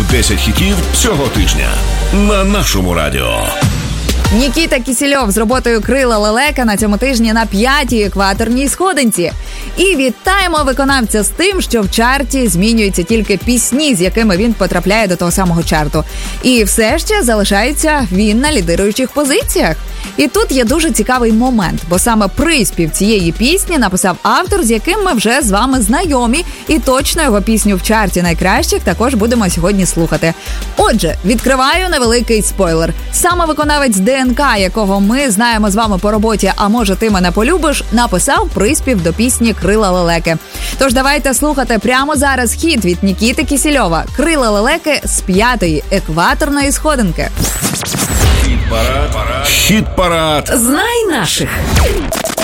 топ-10 хітів цього тижня на нашому радіо. Нікіта Кісельов з роботою «Крила лелека» на цьому тижні на 5-й екваторній сходинці. І вітаємо виконавця з тим, що в чарті змінюються тільки пісні, з якими він потрапляє до того самого чарту. І все ще залишається він на лідируючих позиціях. І тут є дуже цікавий момент, бо саме приспів цієї пісні написав автор, з яким ми вже з вами знайомі, і точно його пісню в чарті найкращих також будемо сьогодні слухати. Отже, відкриваю невеликий спойлер. Саме виконавець ДНК, якого ми знаємо з вами по роботі «А може ти мене полюбиш», написав приспів до пісні «Крила лелеки». Тож давайте слухати прямо зараз хіт від Нікіти Кісельова «Крила лелеки» з 5-ї екваторної сходинки. Хіт-парад. Знай наших.